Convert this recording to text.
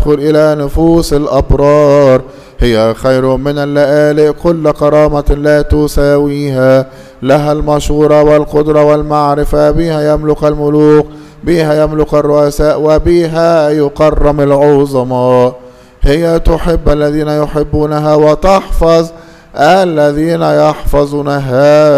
تدخل إلى نفوس الأبرار. هي خير من اللآلئ، كل كرامة لا تساويها، لها المشورة والقدرة والمعرفة، بها يملك الملوك، بها يملك الرؤساء، وبها يكرم العظماء. هي تحب الذين يحبونها، وتحفظ الذين يحفظونها.